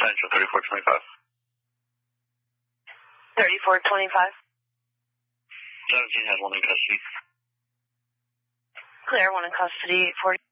Central, 3425. 3425. 17 has one in custody. Clear, one in custody, 40.